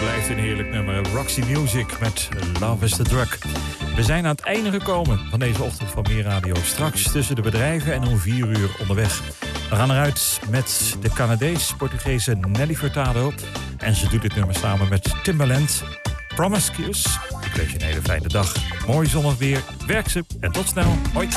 Blijft een heerlijk nummer. Roxy Music met Love is the Drug. We zijn aan het einde gekomen van deze ochtend van Meer Radio. Straks tussen de bedrijven en om 4 uur onderweg. We gaan eruit met de Canadees-Portugese Nelly Furtado. En ze doet dit nummer samen met Timbaland. Promiscuous. Ik wens je een hele fijne dag. Mooi zonnig weer. Werk ze en tot snel. Hoi.